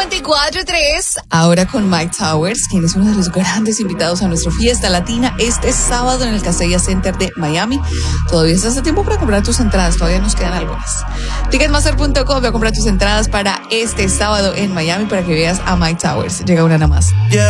94.3, ahora con Mike Towers, quien es uno de los grandes invitados a nuestra fiesta latina este sábado en el Casella Center de Miami. Todavía estás a tiempo para comprar tus entradas, todavía nos quedan algunas. Ticketmaster.com, ve a comprar tus entradas para este sábado en Miami para que veas a Mike Towers. Llega una nada más.